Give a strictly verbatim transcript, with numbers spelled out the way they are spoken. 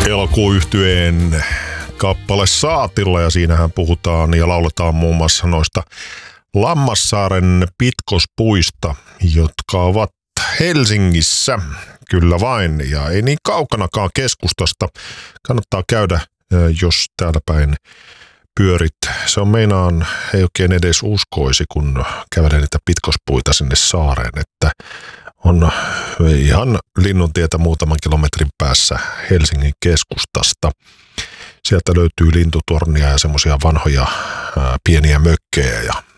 Elokuyhtyeen kappale Saatilla, ja siinähän puhutaan ja lauletaan muun muassa noista Lammassaaren pitkospuista, jotka ovat Helsingissä, kyllä vain, ja ei niin kaukanakaan keskustasta. Kannattaa käydä, jos täällä päin pyörit. Se on meinaan, ei oikein edes uskoisi, kun kävelee niitä pitkospuita sinne saareen, että on ihan Linnuntietä muutaman kilometrin päässä Helsingin keskustasta. Sieltä löytyy lintutornia ja semmoisia vanhoja ää, pieniä mökkejä ja